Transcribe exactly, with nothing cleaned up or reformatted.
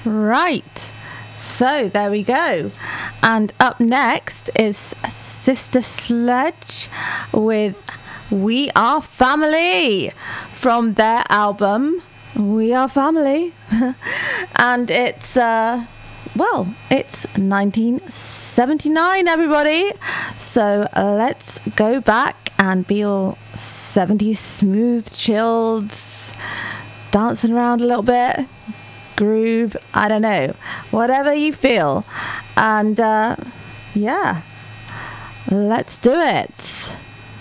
Right. So there we go. And up next is Sister Sledge with We Are Family from their album We Are Family. And it's, uh, well, it's nineteen seventy-nine, everybody. So let's go back and be all seventies smooth, chilled, dancing around a little bit, groove, I don't know, whatever you feel. And uh, yeah, let's do it.